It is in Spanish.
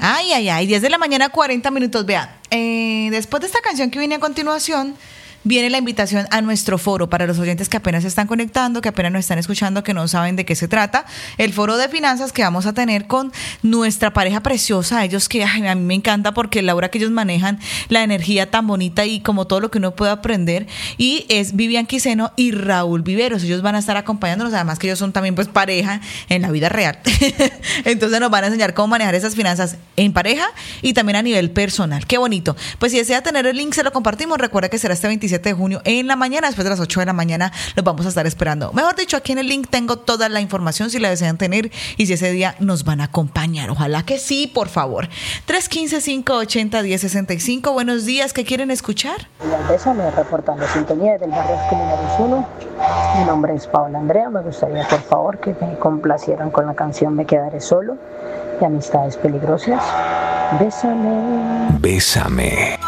Ay, ay, ay, 10 de la mañana, 40 minutos. Vea, después de esta canción que viene a continuación, viene la invitación a nuestro foro para los oyentes que apenas se están conectando, que apenas nos están escuchando, que no saben de qué se trata. El foro de finanzas que vamos a tener con nuestra pareja preciosa, ellos que ay, a mí me encanta porque la hora que ellos manejan la energía tan bonita y como todo lo que uno puede aprender, y es Vivian Quiseno y Raúl Viveros. Ellos van a estar acompañándonos, además que ellos son también pues pareja en la vida real. Entonces nos van a enseñar cómo manejar esas finanzas en pareja y también a nivel personal. Qué bonito. Pues si desea tener el link, se lo compartimos. Recuerda que será este 27 de junio en la mañana, después de las 8 de la mañana los vamos a estar esperando. Mejor dicho, aquí en el link tengo toda la información si la desean tener y si ese día nos van a acompañar. Ojalá que sí, por favor. 315-580-1065. Buenos días, ¿qué quieren escuchar? Me reportando sintonía del barrio Esquimineros 1. Mi nombre es Paola Andrea. Me gustaría, por favor, que me complacieran con la canción Me Quedaré Solo de Amistades Peligrosas. Bésame. Bésame.